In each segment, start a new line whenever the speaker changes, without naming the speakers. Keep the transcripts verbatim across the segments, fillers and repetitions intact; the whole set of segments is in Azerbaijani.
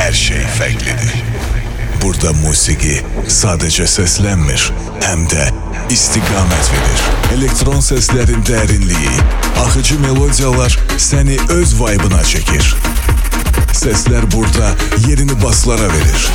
her şey farklıdır. Burada musiki sadece seslenmir, hem de istikamet verir. Elektron seslerin derinliği, akıcı melodiyalar seni öz vibe'ına çekir. Sesler burada yerini baslara verir.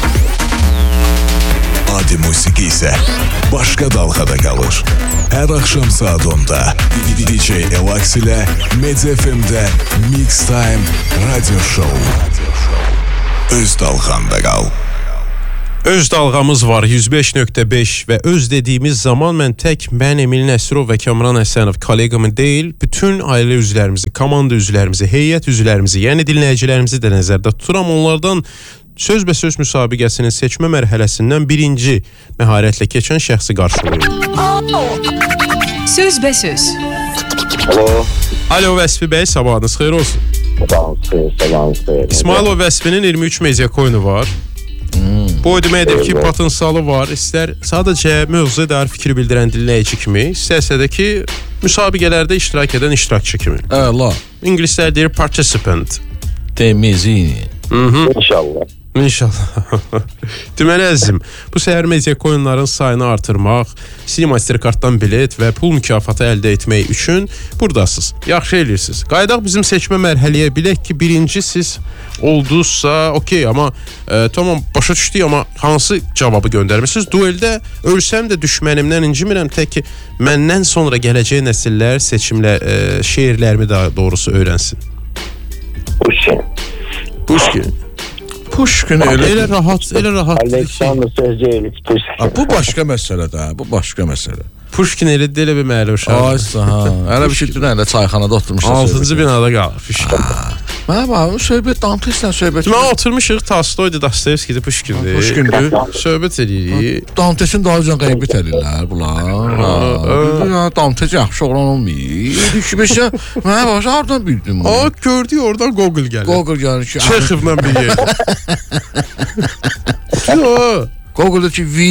Adi musiki ise başka dalgada kalır. Her akşam saat onda D J Elax ile Medya F M'de Mix Time Radio Show. Öz dalğanda kal.
Öz dalğamız var yüz beş nöqtə beş və öz dediyimiz zaman mən tək mən Emil Nəsirov və Kamran Həsənov kolleqamı deyil, bütün ailə üzvlərimizi, komanda üzvlərimizi, heyət üzvlərimizi, yəni dinləyicilərimizi də nəzərdə tuturam. Onlardan söz-bə-söz müsabiqəsinin seçmə mərhələsindən birinci məharətlə keçən şəxsi qarşılayıram.
Söz-bə-söz.
Alo.
Alo Vəsfi bəy, sabahınız xeyir olsun.
Sabahınız xeyir, sabahınız xeyir.
İsmailov Vəsfinin iyirmi üç media coinu var. Hmm. Bu o deməkdir ki, potensialı var. İstər sadəcə mövzuya dair fikir bildirən dinləyici kimi, istərsə də ki, müsabiqələrdə iştirak edən iştirakçı kimi.
Əla.
İngilislər deyir participant.
Temizini.
İnşallah.
İnşallah. Deməli əzizim, bu səhər media coinların sayını artırmaq, Cinemastercarddan bilet və pul mükafatı əldə etmək üçün buradasınız. Yaxşı eləyirsiniz. Qaydaq bizim seçmə mərhələyə bilək ki, birinci siz oldunuzsa, okey, amma e, tamam başa düşdük, amma hansı cavabı göndərmişsiniz? Dueldə ölsəm də düşmənimdən incimirəm, tək ki məndən sonra gələcək nəsillər seçimlə e, şeirlərimi daha doğrusu öyrənsin.
Pushkin.
Pushkin.
Pushkin elə,
elə rahat, elə rahat.
Aleksandr Sergeyeviç Pushkin.
Bu başqa məsələ də, bu başqa məsələ.
Pushkin elə də bir məli uşaq.
Ay sağ. Hələ bir şey dünən də çayxanada oturmuşlar.
altıncı binada qalır Pushkin.
Mənə bax, söhbət Danteslə söhbət.
Mən oturmuşuq Tolstoydu, Dostoyevskidir, Pushkindir.
Pushkindir.
Söhbət edirik.
Dantesin daha öncə qeybət edirlər bunlar. Ha, Dantes yaxşı oğlan olmayıb. Düşməsə, mənə bax, hardan bildin bunu?
Aa, gördük oradan Google gəlir.
Google gəlir ki,
Çexovla bir yer. Yo.
Google'dakı V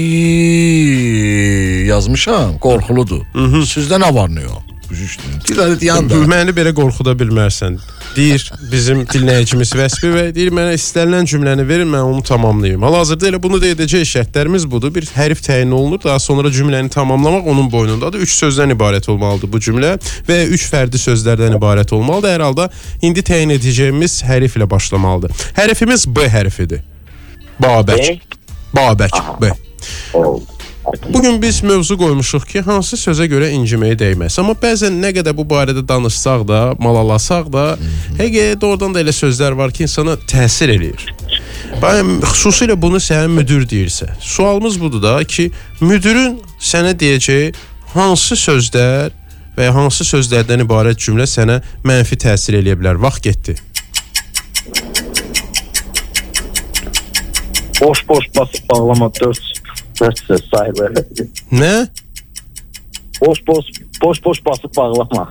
yazmışam, qorxuludur. Sizdə nə var, nə yox? Dilləri deyən də.
Məni belə qorxuda bilmərsən. Deyir bizim dinləyicimiz Vəsfi və deyir mənə istənilən cümləni verin, mən onu tamamlayayım. Hal-hazırda elə bunu da edəcək şərtlərimiz budur. Bir hərf təyin olunur, daha sonra cümləni tamamlamaq onun boynundadır. Üç sözdən ibarət olmalıdır bu cümlə və üç fərdi sözlərdən ibarət olmalıdır. Hər halda indi təyin edəcəyimiz hərf ilə başlamalıdır. Hərfimiz B hərfidir. Babək. Babək. B. Bugün biz mövzu qoymuşuq ki, hansı sözə görə inciməyə dəyməz. Amma bəzən nə qədər bu barədə danışsaq da, malalasaq da, həqiqətən doğrudan da elə sözlər var ki, insana təsir eləyir. Bəyəm, xüsusilə bunu sənə müdür deyirsə. Sualımız budur da ki, müdürün sənə deyəcəyi hansı sözlər və ya hansı sözlərdən ibarət cümlə sənə mənfi təsir eləyə bilər? Vaxt getdi.
Boş-boş basıb bağlama dörd söz sayılır.
Nə?
Boş-boş boş-boş basıb bağlama.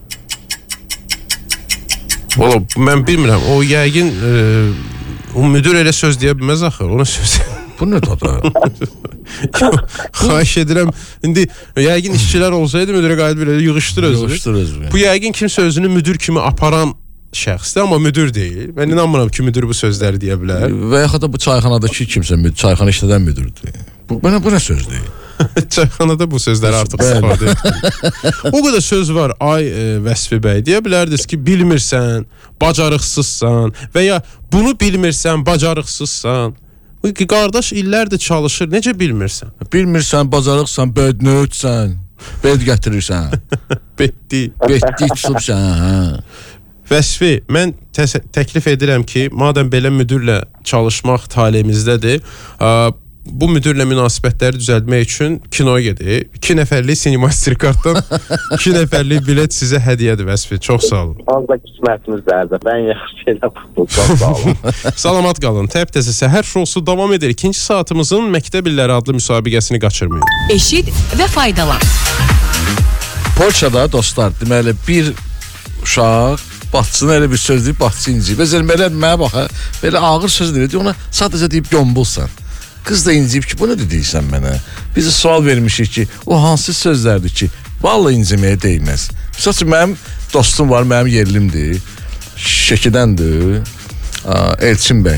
Valla mən bilmirəm. O yəqin e, o müdür elə söz deyə bilməz axı. Ona söz.
Bu nə dadı?
Xahiş edirəm. İndi yəqin işçilər olsaydı müdürə qayıt belə yığışdır özünü.
Yığışdır özünü.
Bu yəqin kimsə özünü müdür kimi aparan şəxsdir, amma müdür deyil. Mən inanmıram ki, müdür bu sözləri deyə bilər.
Və yaxud da bu çayxanadakı kimsə çayxana işlədən müdürdür. Bu mənə bu nə söz deyil?
Çayxanada bu sözləri artıq istifadə etdim. O qədər söz var, ay e, Vəsfi bəy, deyə bilərdiniz ki, bilmirsən, bacarıqsızsan və ya bunu bilmirsən, bacarıqsızsan. Qardaş illərdir çalışır, necə bilmirsən?
Bilmirsən, bacarıqsan, bədnötsən, bed gətirirsən.
Betdi.
Betdi çıxıbsan, hə.
Vəsfi, mən təklif edirəm ki, madəm belə müdürlə çalışmaq taleyimizdədir, bu müdürlə münasibətləri düzəltmək üçün kinoya gedək. İki nəfərlik Cinemastercarddan iki nəfərlik bilet sizə hədiyyədir Vəsfi. Çox sağ olun.
Az da qismətimiz dərdə. Mən yaxşı elə bu. Çox sağ olun.
Salamat qalın. Təptəzə səhər şosu davam edir. İkinci saatımızın Məktəb İlləri adlı müsabiqəsini qaçırmayın.
Eşit və faydalan.
Polşada dostlar, deməli bir uşaq Batçının elə bir söz deyib, Batçı inciyib. Bəzən belə mənə baxa, belə ağır söz deyib, ona sadəcə deyib yombulsan. Qız da inciyib ki, bu nə deyirsən mənə? Biz sual vermişik ki, o hansı sözlərdir ki, vallahi inciməyə deyməz. Misal üçün, mənim dostum var, mənim yerlimdir, Şəkidəndir, Elçin bəy.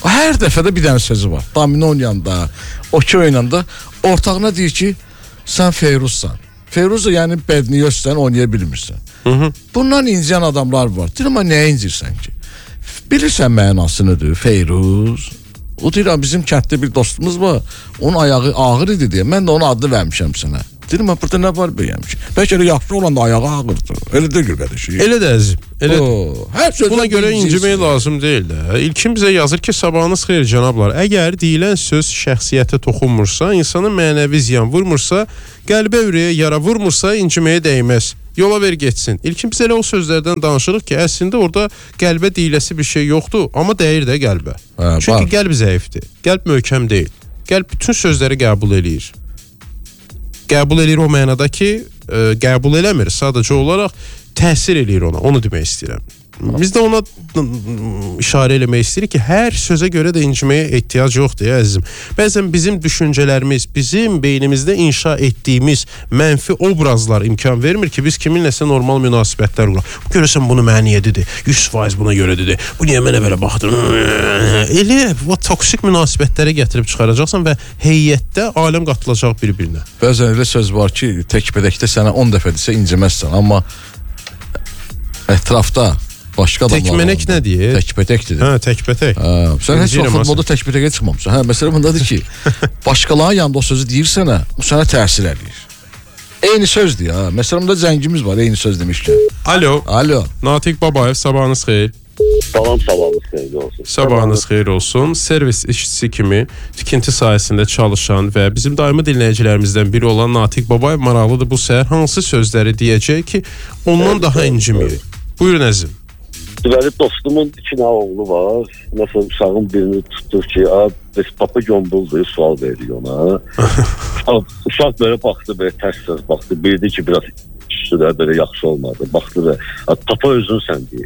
Hər dəfədə bir dənə sözü var. Domino oynayanda, okey oynayanda ortağına deyir ki, sən Feyruzsan. Feyruz da yəni bədniyözsən, oynaya bilmirsən. Hı -hı. Bundan inciyən adamlar var. Deyirəm, nəyə incirsən ki? Bilirsən mənasınıdır, Feyruz. O deyirəm, bizim kənddə bir dostumuz var. Onun ayağı ağır idi deyə. Mən də onun adını vermişəm sənə. Deyirəm, burada nə var bəyəm ki? Bəlkə də yaxşı olan da ayağı ağırdır. Elə də gör qədəşi.
Elə də əzim. Elə
Oo, hər
buna görə incimək lazım deyil də. İlkin bizə yazır ki, sabahınız xeyir cənablar. Əgər deyilən söz şəxsiyyətə toxunmursa, insanın mənəvi ziyan vurmursa, qəlbə ürəyə yara vurmursa, inciməyə dəyməz. Yola ver getsin. İlkin biz elə o sözlərdən danışırıq ki, əslində orada qəlbə deyiləsi bir şey yoxdur, amma dəyir də qəlbə. Hə, çünki qəlb zəifdir. Qəlb möhkəm deyil. Qəlb bütün sözləri qəbul eləyir. Qəbul eləyir o mənada ki, e, qəbul eləmir, sadəcə olaraq təsir eləyir ona. Onu demək istəyirəm. Biz də ona işarə eləmək istəyirik ki, hər sözə görə də inciməyə ehtiyac yoxdur ya əzizim. Bəzən bizim düşüncələrimiz, bizim beynimizdə inşa etdiyimiz mənfi obrazlar imkan vermir ki, biz kiminləsə normal münasibətlər quraq. Bu görəsən bunu mənə niyə dedi? yüz faiz buna görə dedi. Bu niyə mənə belə baxdı? Elə bu toksik münasibətlərə gətirib çıxaracaqsan və heyətdə aləm qatılacaq bir-birinə.
Bəzən elə söz var ki, təkbədəkdə sənə on dəfə desə inciməzsən, amma ətrafda başqa adamlar.
Təkmənək nə deyir?
Təkbətəkdir.
Hə, təkbətək.
Hə, sən heç vaxt futbolda təkbətəkə çıxmamısan. Hə, məsələ bundadır ki, başqalarının yanında o sözü deyirsənə, o sənə təsir eləyir. Eyni sözdür ya. Məsələn, bunda zəngimiz var, eyni söz demişkən.
Alo.
Alo.
Natiq Babayev, sabahınız xeyir.
Salam, sabahınız xeyir olsun.
Sabahınız xeyir olsun. Servis işçisi kimi tikinti sahəsində çalışan və bizim daimi dinləyicilərimizdən biri olan Natiq Babayev maraqlıdır bu səhər hansı sözləri deyəcək ki, ondan evet, daha incimir. Buyurun əzim.
Deməli, dostumun iki nə oğlu var. Məsələn, uşağın birini tutdur ki, biz papa gömbuldur, sual verir ona. Uşaq belə baxdı, belə tərs səs baxdı. Bildi ki, biraz işçilər belə yaxşı olmadı. Baxdı və papa özün sən deyir.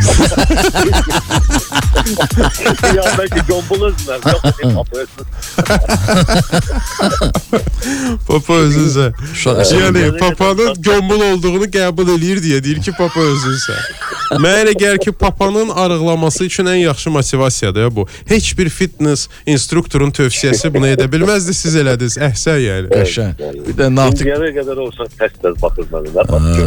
Ya belki gömbul özün. Papa özün.
Papa özün sən. Yəni, papanın gömbul olduğunu qəbul eləyir deyə deyir ki, papa özün sən. Mənə elə gəlir ki, papanın arıqlaması üçün ən yaxşı motivasiyadır ya bu. Heç bir fitness instruktorun tövsiyəsi bunu edə bilməzdi, siz elədiniz. Əhsən yəni.
Qəşəng. Bir də Natiq
İndiyənə qədər olsa təstər baxır mənə.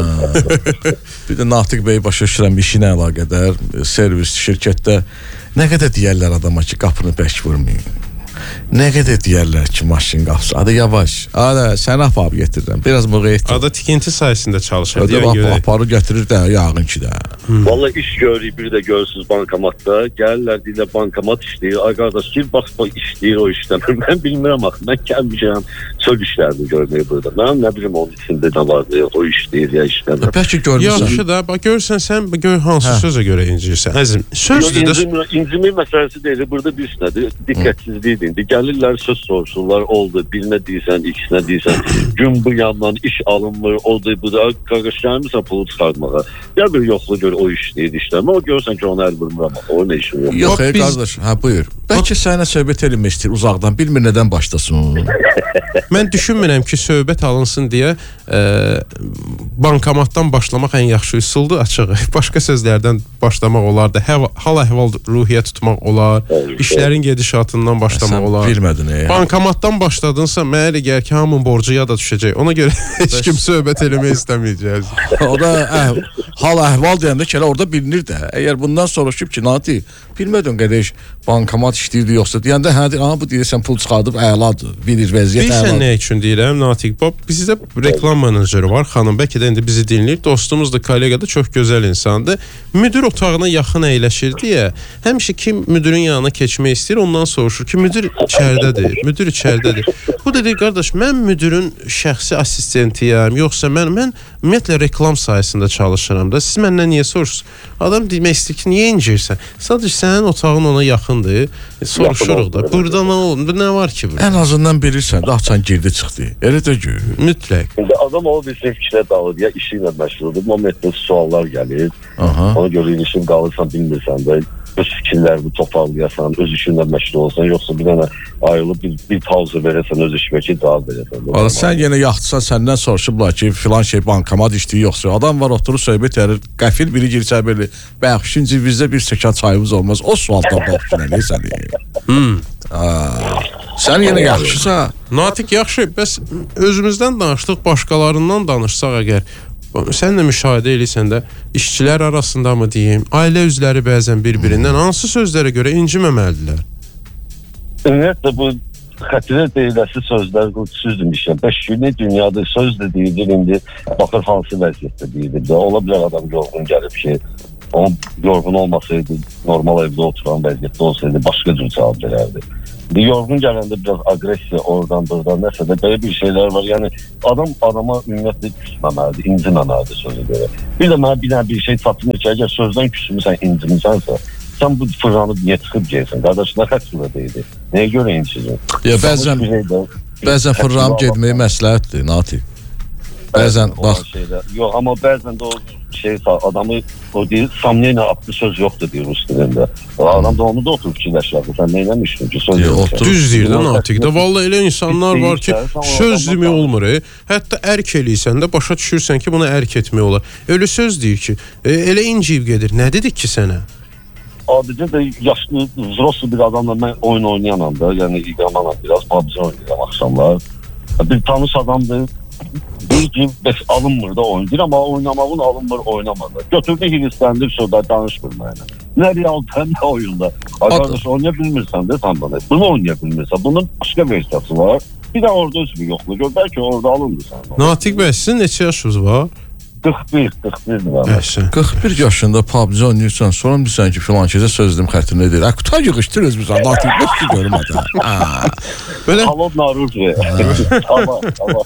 Bir də Natiq bəy başa düşürəm işi ilə əlaqədar servis şirkətdə nə qədər deyərlər adama ki, qapını bərk vurmayın. Nə qədər deyərlər ki, maşın qapısı. Adı yavaş. Adı səni aparıb getirirəm. Biraz müğeyyət.
Adı tikinti sayəsində çalışır.
Adı aparı gətirir də, yağın ki də.
Hmm. Vallahi iş görürük, bir də görürsünüz bankomatda. Gəlirlər, deyirlər bankomat işləyir. Ay qardaş, bir bax, bax işləyir o işləm. Mən bilmirəm axı. Mən gəlmişəm çöl işlərini görməyə burada. Mən nə bilim onun içində nə var, o işləyir ya işləmir.
Bəlkə görmüsən.
Yaxşı da, bax görsən sən gör hansı hə. sözə görə incirsən. Əzim, sözdür də.
İncimə məsələsi deyil. Burada bir üstədir. Diqqətsizlik indi gəlirlər söz soruşurlar, oldu, birinə deyirsən, ikisinə deyirsən, gün bu yandan iş alınmır, oldu, bu da qardaş gəlmirsən pulu çıxartmağa. Gəl bir yoxla gör o işləyir işləmə, o görürsən ki, onu əl vurmuram, o nə işin yox.
Yox, ey qardaş, hə buyur. Bəlkə sənə söhbət eləmək istəyir uzaqdan, bilmir nədən başlasın.
Mən düşünmürəm ki, söhbət alınsın deyə e, bankomatdan başlamaq ən yaxşı üsuldur, açığı. Başqa sözlərdən başlamaq olar da, hal-əhval ruhiyyə tutmaq olar, işlərin gedişatından başlamaq olar.
Bilmədin, ey.
Bankomatdan başladınsa, mənə elə gəlir ki, hamının borcu ya da düşəcək. Ona görə heç kim söhbət eləmək istəməyəcək.
O da əh, hal-əhval deyəndə ki, orada bilinir də. Əgər bundan soruşub ki, Nati, bilmədin qədəş bankomat işləyirdi yoxsa deyəndə, hə, deyir, bu deyirsən pul çıxardıb əladır, bilir vəziyyət əladır.
Bilsən nə üçün deyirəm, Natiq Bob, bizdə reklam menajeri var, xanım, bəlkə də indi bizi dinləyir, dostumuzdur, kollegadır, çox gözəl insandır. Müdür otağına yaxın əyləşir deyə, həmişə kim müdürün yanına keçmək istəyir, ondan soruşur ki, müdür içərdədir, müdür içərdədir. Bu dedi, qardaş, mən müdürün şəxsi assistentiyəm, yoxsa mən, mən ümumiyyətlə reklam sayəsində çalışıram da, siz məndən niyə soruşsunuz? Adam demək istəyir ki, niyə incirsən? Sadəcə sənin otağın ona yaxındır, soruşuruq da, burada nə olur, nə var ki?
Ən azından bilirsən, da açan girdi çıxdı, elə də gör.
Mütləq.
Adam o bilsin fikrə dağılır, ya işi ilə məşğuldur, momentdə suallar gəlir,
Aha.
ona görə işin qalırsan, bilmirsən də, öz fikirlərini toparlayasan, öz işinlə məşğul olsan, yoxsa bir dənə ayrılıb bir, bir pauza verəsən, öz işinə ki, cavab verəsən.
Valla sən yenə yaxtısan, səndən soruşublar ki, filan şey bankamat işliyi yoxsa. Adam var, oturur, söhbət edir, qəfil biri girsə belə, bəx, üçüncü bizdə bir stəkan çayımız olmaz. O sualdan baxışına nə səni? Hmm. Sən yenə yaxşısa.
Natiq, yaxşı, bəs özümüzdən danışdıq, başqalarından danışsaq əgər, sən də müşahidə edirsən də, işçilər arasında mı deyim, ailə üzvləri bəzən bir-birindən hansı sözlərə görə inciməməlidirlər?
Ümumiyyətlə bu xətirə deyiləsi sözlər sözdür işə. Beş günlük dünyada söz də deyilir, indi baxır hansı vəziyyətdə deyilir. Ola bilər adam yorğun gəlib ki, onun yorğun olmasaydı, normal evdə oturan vəziyyətdə olsaydı, başqa cür cavab verərdi. Yorğun gələndə biraz agresiya oradan buradan nəsə də belə bir şeylər var. Yəni adam adama ümumiyyətlə küsməməlidir, inciməməlidir sözə görə. Bir də mənə bir dənə bir şey çatmır ki, əgər sözdən küsmüsən, incimirsənsə, sən bu fırlanıb niyə çıxıb gəlsən? Qardaş, nə xətrə deyildi? Nəyə görə incizin?
Ya bəzən, bəzən fırlanıb getməyi məsləhətdir, Natiq. Bəzən, bax.
Yox, amma bəzən də o şey adamı o deyir, samniyyə adlı söz yoxdur deyir rus dilində. Adam da onu da oturub fikirləşirdi. Sən nə eləmişdin ki, söz yoxdur.
Düz deyir də Natiqdə. Vallahi elə insanlar var ki, söz demək olmur. Hətta ərk eləysən də başa düşürsən ki, buna ərk etmək olar. Öyle söz deyir ki, elə inciyib gedir. Nə dedik ki sənə?
Adicə də yaşlı, zroslu bir adamla mən oyun oynayanam da, yəni iqamanam biraz, babzı oynayam axşamlar. Bir tanış adamdır. Bir gün beş alınmır da oyun. Deyir, amma oynamağın alınmır, oynamadı. Götürdü Hindistəndir, sözlər danışmır mənə. Nə realtən, nə oyunda. Arkadaş, oynaya bilmirsən də sən bana. Bunu oynaya bilmirsən. Bunun başqa versiyası var. Bir də orada özünü yoxla. Gör, bəlkə orada alındı sən.
Natiq bəy, sizin neçə yaşınız var?
qırx bir, qırx bir.
qırx bir yaşında P U B G oynayırsan, sonra bilsən ki, filan keçə sözdüm xətrini edir. Əkuta yığışdır özümüzən, Natiq bəs ki, görmədə.
Belə... Halod narur ki. Tamam, tamam.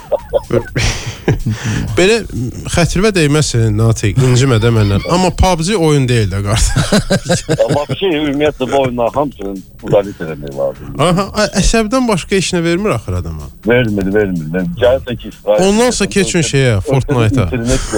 Belə xətrivə dəyməsin Natiq, incimədə məndən. Amma P U B G oyun deyil də qarşı.
Amma bir şey, ümumiyyətlə bu oyunlar hamısının udalit eləmək lazım.
Aha, əsəbdən başqa işinə vermir axır adama.
Vermir, vermir. Gəlsən ki, İsrail...
Ondansa keçin şeyə, Fortnite-a.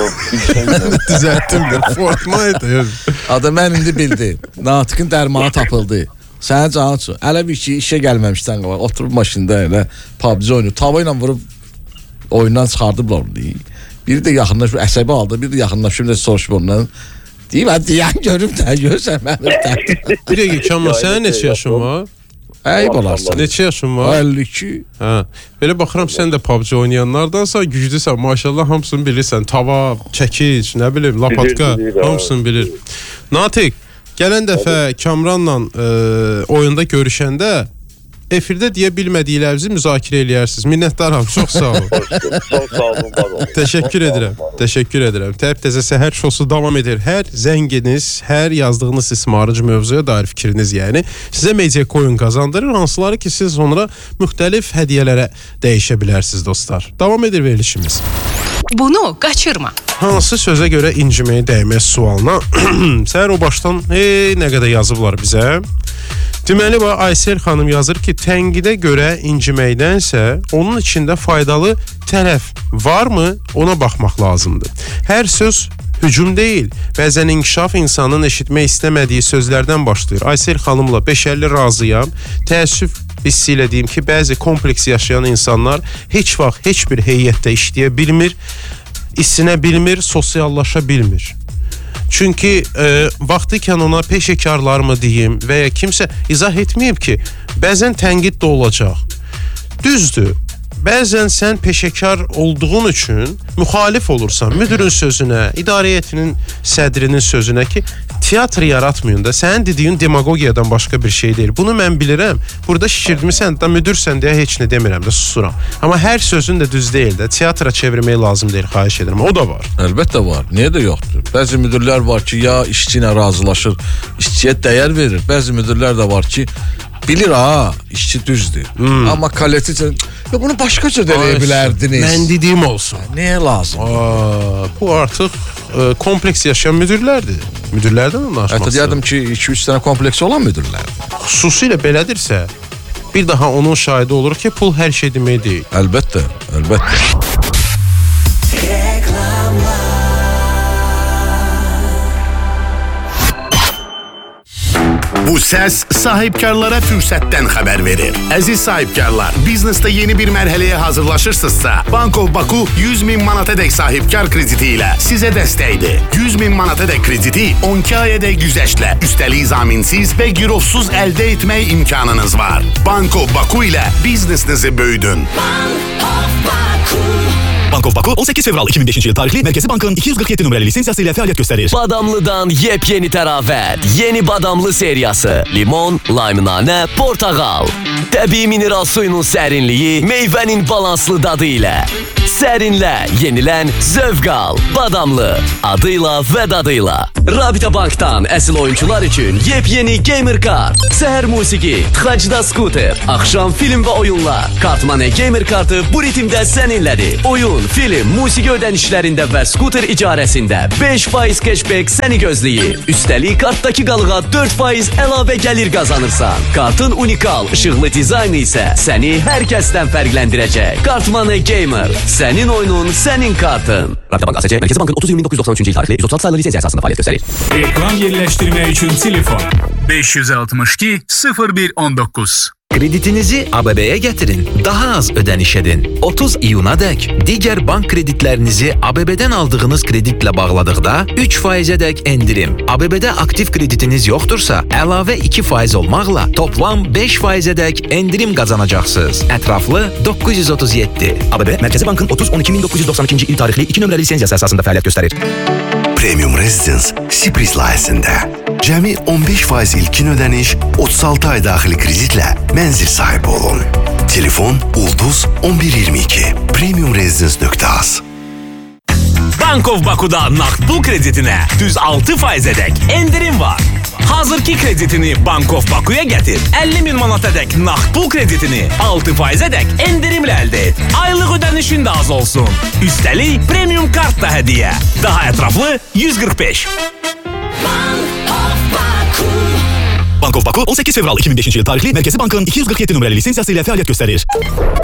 Düzəltdim də, Fortnite-a.
Adam mən indi bildi. Natiqin dərmanı tapıldı. Sənə canı çox. Hələ bir ki, işə gəlməmişdən qabaq. Oturub maşında elə P U B G oynuyor. Tava ilə vurub oyundan çıxardıblar onu deyil. Biri də yaxınlaşıb, əsəbi aldı. Biri də yaxınlaşıb, da soruşub ondan. Deyim, hə, deyən görüm də, görsən mənim dəqiq.
Bir dəqiq, Kamal, sənin neçə yaşın var?
Əyib olarsan.
Neçə yaşın var?
əlli iki.
Hə. Belə baxıram, sən də P U B G oynayanlardansa güclüsən, maşallah, hamısını bilirsən. Tava, çəkic, nə bilim, lapatka, hamısını bilir. Natiq, gələn dəfə Kamranla e, oyunda görüşəndə efirdə deyə bilmədiklərinizi müzakirə eləyərsiniz. Minnətdaram, çox sağ olun.
Çox sağ olun, var olun.
Təşəkkür edirəm. Təşəkkür edirəm. Təb-təzə səhər şosu davam edir. Hər zənginiz, hər yazdığınız ismarıcı mövzuya dair fikriniz, yəni sizə media coin qazandırır, hansıları ki siz sonra müxtəlif hədiyyələrə dəyişə bilərsiniz dostlar. Davam edir verilişimiz.
Bunu qaçırma.
Hansı sözə görə inciməyə dəyməz sualına səhər o başdan hey, nə qədər yazıblar bizə. Deməli, Aysel xanım yazır ki, tənqidə görə inciməkdənsə onun içində faydalı tərəf varmı, ona baxmaq lazımdır. Hər söz hücum deyil, bəzən inkişaf insanın eşitmək istəmədiyi sözlərdən başlayır. Aysel xanımla beşərli razıyam, təəssüf hissi ilə deyim ki, bəzi kompleks yaşayan insanlar heç vaxt heç bir heyətdə işləyə bilmir, isinə bilmir, sosiallaşa bilmir. Çünki e, vaxtıkən ona peşəkarlar mı deyim və ya kimsə izah etməyib ki, bəzən tənqid də olacaq. Düzdür, bəzən sən peşəkar olduğun üçün müxalif olursan müdürün sözünə, idarə heyətinin sədrinin sözünə ki, teatr yaratmayın da, sənin dediyin demagogiyadan başqa bir şey deyil. Bunu mən bilirəm. Burada şişirdimisən da müdürsən deyə heç nə demirəm də, susuram. Amma hər sözün də düz deyil də, teatra çevirmək lazım deyil, xahiş edirəm. O da var.
Əlbəttə var. Niyə də yoxdur? Bəzi müdürlər var ki, ya işçi ilə razılaşır, işçiyə dəyər verir. Bəzi müdürlər də var ki, bilir ha, işçi düzdür. Hmm. Amma kaleti üçün, ya bunu başqa cür eləyə bilərdiniz.
Mən dediyim olsun.
Nəyə lazım?
Aa, bu artıq e, kompleks yaşayan müdürlərdir. Müdürlərdən anlaşmaq.
Hətta deyərdim ki, iki üç dənə kompleksi olan müdürlərdir.
Xüsusilə belədirsə, bir daha onun şahidi olur ki, pul hər şey demək deyil.
Əlbəttə, əlbəttə.
Bu səs sahibkarlara fürsətdən xəbər verir. Əziz sahibkarlar, biznesdə yeni bir mərhələyə hazırlaşırsınızsa, Bank of Baku yüz min manatadək sahibkar krediti ilə sizə dəstəkdir. yüz min manatadək krediti on iki ayadək güzəştlə, üstəlik zaminsiz və girovsuz əldə etmək imkanınız var. Bank of Baku ilə biznesinizi böyüdün.
Bank of Baku on sekiz fevral iki min beşinci yıl tarihli Merkezi Bank'ın iki yüz qırx yeddi nömrəli lisensiyası ilə fəaliyyət göstərir.
Badamlıdan yepyeni təravət, yeni badamlı seriyası, limon, laymunanə, portağal. Təbii mineral suyunun sərinliyi, meyvənin balanslı dadı ilə. Sərinlə, yenilən, zövq al. Badamlı, adıyla və dadıyla. Rabitə Bank'dan əsl oyuncular üçün yepyeni gamer kart, səhər musiqi, tıxacda skuter, axşam film və oyunlar. Kartmane gamer kartı bu ritimdə səninlədir. Oyun, film, musiqi ödənişlərində və skuter icarəsində beş faiz cashback səni gözləyir. Üstəlik kartdakı qalığa dörd faiz əlavə gəlir qazanırsan. Kartın unikal, işıqlı dizaynı isə səni hər kəsdən fərqləndirəcək. Kartmane gamer, sənin oyunun, sənin kartın. Rabitə Bank A S C, Merkezi Bank'ın otuz iyun min doqquz yüz doxsan üçüncü il tarixli yüz otuz altı sayılı lisenziya əsasında fəaliyyət göstərir.
Reklam yerləşdirmək üçün telefon beş yüz altmış iki sıfır bir on doqquz.
Kreditinizi A B B'ye getirin. Daha az ödəniş edin. otuz iyuna dək digər bank kreditlərinizi A B B'dən aldığınız kreditlə bağladıqda üç faizə dək endirim. A B B'də aktiv kreditiniz yoxdursa, əlavə iki faiz olmaqla toplam beş faizə dək endirim qazanacaqsınız. Ətraflı doqquz yüz otuz yeddi.
A B B, Merkezi Bank'ın otuz on iki min doqquz yüz doxsan ikinci il tarixli iki nömrəli lisensiyası əsasında fəaliyyət göstərir.
Premium Residence sürpriz layihəsində cəmi on beş faiz ilkin ödəniş, otuz altı ay daxili kreditlə mənzil sahibi olun. Telefon Ulduz on bir iyirmi iki. premium residence nöqtə az.
Bank of Baku'da naqd pul kreditinə düz altı faizədək endirim var. Hazırki kreditini Bank of Baku'ya getir. əlli min manatadək naqd pul kreditini altı faizədək endirimlə əldə et. Aylıq ödənişin də az olsun. Üstəlik premium kart da hədiyyə. Daha ətraflı yüz qırx beş. Bank of Baku on sekiz fevral iki min beşinci yıl tarixli Merkezi Bank'ın iki yüz qırx yeddi nömrəli lisensiyası ilə fəaliyyət göstərir.